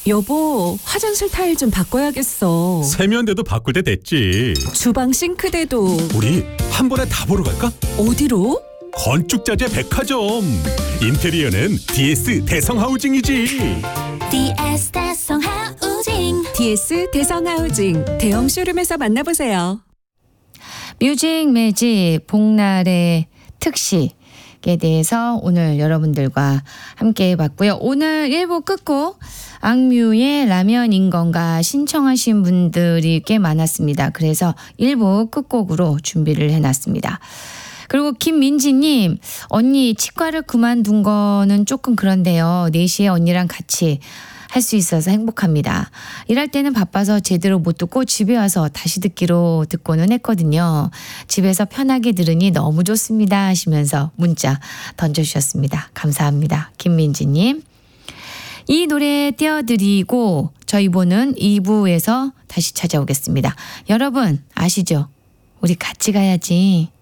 여보, 화장실 타일 좀 바꿔야겠어. 세면대도 바꿀 때 됐지. 주방 싱크대도. 우리 한 번에 다 보러 갈까? 어디로? 건축자재 백화점. 인테리어는 DS 대성하우징이지. DS 대성하우징. DS 대성하우징 대형 쇼룸에서 만나보세요. 뮤직 매직 복날의 특식에 대해서 오늘 여러분들과 함께 해봤고요. 오늘 1부 끝곡 악뮤의 라면인 건가 신청하신 분들이 꽤 많았습니다. 그래서 1부 끝곡으로 준비를 해놨습니다. 그리고 김민지님, 언니 치과를 그만둔 거는 조금 그런데요. 4시에 언니랑 같이 할 수 있어서 행복합니다. 일할 때는 바빠서 제대로 못 듣고 집에 와서 다시 듣기로 듣고는 했거든요. 집에서 편하게 들으니 너무 좋습니다 하시면서 문자 던져주셨습니다. 감사합니다. 김민지님. 이 노래 띄워드리고 저희 보는 2부에서 다시 찾아오겠습니다. 여러분 아시죠? 우리 같이 가야지.